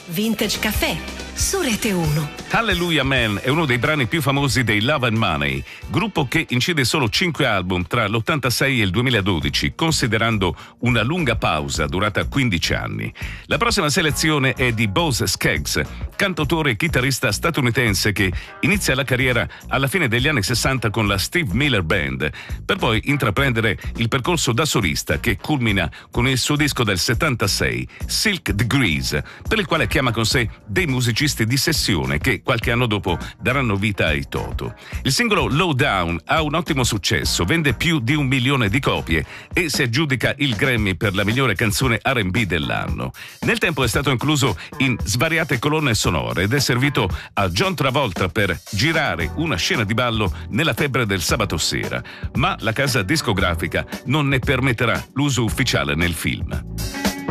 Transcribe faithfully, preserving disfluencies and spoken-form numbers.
Vintage Caffè su Rete uno. Hallelujah Man è uno dei brani più famosi dei Love and Money, gruppo che incide solo cinque album tra l'ottantasei e il duemiladodici, considerando una lunga pausa durata quindici anni. La prossima selezione è di Boz Scaggs, cantautore e chitarrista statunitense che inizia la carriera alla fine degli anni sessanta con la Steve Miller Band, per poi intraprendere il percorso da solista che culmina con il suo disco del settantasei, Silk Degrees, per il quale chiama con sé dei musicisti di sessione che qualche anno dopo daranno vita ai Toto. Il singolo Low Down ha un ottimo successo, vende più di un milione di copie e si aggiudica il Grammy per la migliore canzone R and B dell'anno. Nel tempo è stato incluso in svariate colonne sonore ed è servito a John Travolta per girare una scena di ballo nella febbre del sabato sera, ma la casa discografica non ne permetterà l'uso ufficiale nel film.